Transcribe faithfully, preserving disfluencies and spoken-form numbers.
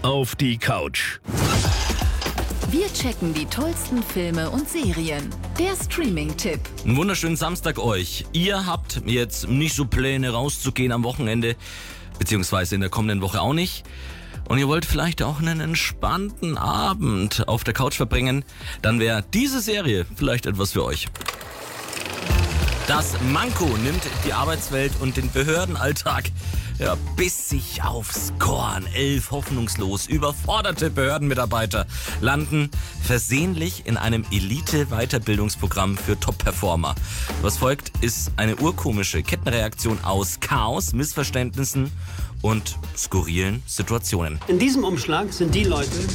auf die Couch. Wir checken die tollsten Filme und Serien. Der Streaming-Tipp. Einen wunderschönen Samstag euch. Ihr habt jetzt nicht so Pläne rauszugehen am Wochenende, beziehungsweise in der kommenden Woche auch nicht. Und ihr wollt vielleicht auch einen entspannten Abend auf der Couch verbringen, dann wäre diese Serie vielleicht etwas für euch. Das Manko nimmt die Arbeitswelt und den Behördenalltag ja, bissig aufs Korn. Elf hoffnungslos überforderte Behördenmitarbeiter landen versehentlich in einem Elite-Weiterbildungsprogramm für Top-Performer. Was folgt, ist eine urkomische Kettenreaktion aus Chaos, Missverständnissen und skurrilen Situationen. In diesem Umschlag sind die Leute,